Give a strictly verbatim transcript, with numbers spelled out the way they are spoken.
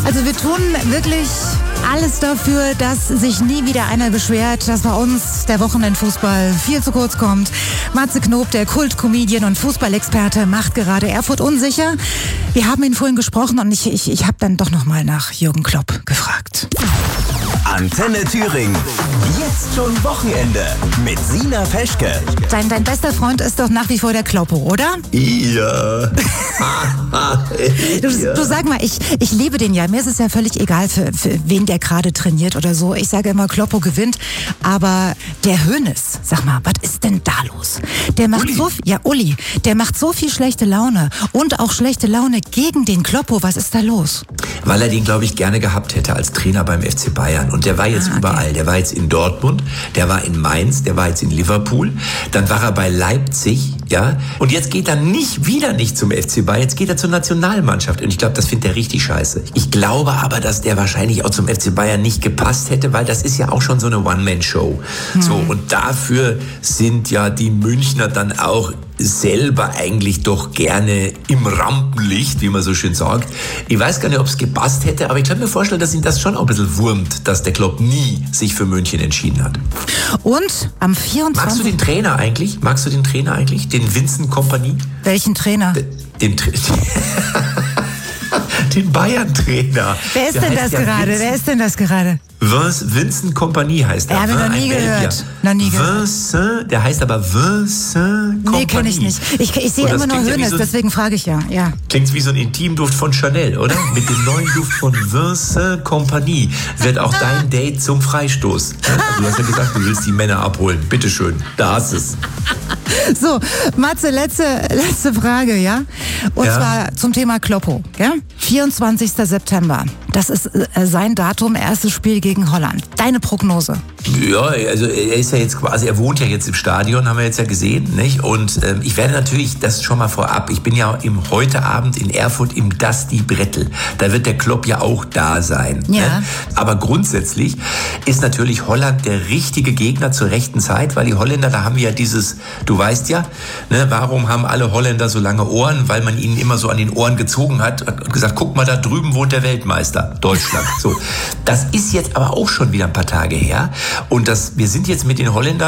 Also wir tun wirklich alles dafür, dass sich nie wieder einer beschwert, dass bei uns der Wochenendfußball viel zu kurz kommt. Matze Knob, der Kult-Comedian und Fußballexperte, macht gerade Erfurt unsicher. Wir haben ihn vorhin gesprochen und ich, ich, ich habe dann doch nochmal nach Jürgen Klopp gefragt. Antenne Thüringen. Jetzt schon Wochenende mit Sina Peschke. Dein, dein bester Freund ist doch nach wie vor der Kloppo, oder? Ja. Du, du sag mal, ich, ich liebe den ja. Mir ist es ja völlig egal, für, für wen der gerade trainiert oder so. Ich sage immer, Kloppo gewinnt. Aber der Hoeneß, sag mal, was ist denn da los? Der macht Uli. so viel, ja Uli, der macht so viel schlechte Laune und auch schlechte Laune gegen den Kloppo. Was ist da los? Weil er den, glaube ich, gerne gehabt hätte als Trainer beim F C Bayern. Und der war jetzt Ah, okay. überall. Der war jetzt in Dortmund, der war in Mainz, der war jetzt in Liverpool, dann war er bei Leipzig, ja. Und jetzt geht er nicht, wieder nicht zum F C Bayern, jetzt geht er zur Nationalmannschaft. Und ich glaube, das findet er richtig scheiße. Ich glaube aber, dass der wahrscheinlich auch zum F C Bayern nicht gepasst hätte, weil das ist ja auch schon so eine One-Man-Show. Hm. So, und dafür sind ja die Münchner dann auch selber eigentlich doch gerne im Rampenlicht, wie man so schön sagt. Ich weiß gar nicht, ob es gepasst hätte, aber ich kann mir vorstellen, dass ihn das schon auch ein bisschen wurmt, dass der Klopp nie sich für München entschieden hat. Und am vierundzwanzigsten Magst du den Trainer eigentlich? Magst du den Trainer eigentlich? Den Vincent Kompany? Welchen Trainer? Den, den, Tra- den Bayern-Trainer. Wer ist Der denn heißt das ja gerade? Vincent- Wer ist denn das gerade? Vince, Vincent Kompany heißt er. Ja, hab ich noch Ein nie Belgier. gehört. Noch nie gehört. Vincent, der heißt aber Vincent Kompany. Nee, kenne ich nicht. Ich, ich sehe Und das immer nur klingt ja wie Hoeneß, so ein- deswegen frage ich ja. ja. Klingt wie so ein Intimduft von Chanel, oder? Mit dem neuen Duft von Vincent Kompany wird auch dein Date zum Freistoß. Also du hast ja gesagt, du willst die Männer abholen. Bitteschön, da hast es. So, Matze, letzte, letzte Frage, ja? Und Ja. zwar zum Thema Kloppo, ja? vierundzwanzigsten September. Das ist äh, sein Datum, erstes Spiel gegen Holland. Deine Prognose? Ja, also er ist ja jetzt quasi, er wohnt ja jetzt im Stadion, haben wir jetzt ja gesehen, nicht? Und ähm, ich werde natürlich, das schon mal vorab, ich bin ja im heute Abend in Erfurt im Dusty Brettel. Da wird der Klopp ja auch da sein. Ja. Ne? Aber grundsätzlich ist natürlich Holland der richtige Gegner zur rechten Zeit, weil die Holländer, da haben wir ja dieses, du weißt ja, ne, warum haben alle Holländer so lange Ohren? Weil man ihnen immer so an den Ohren gezogen hat und gesagt, guck mal, da drüben wohnt der Weltmeister, Deutschland. So, das ist jetzt aber auch schon wieder ein paar Tage her. Und das, wir sind jetzt mit den Holländern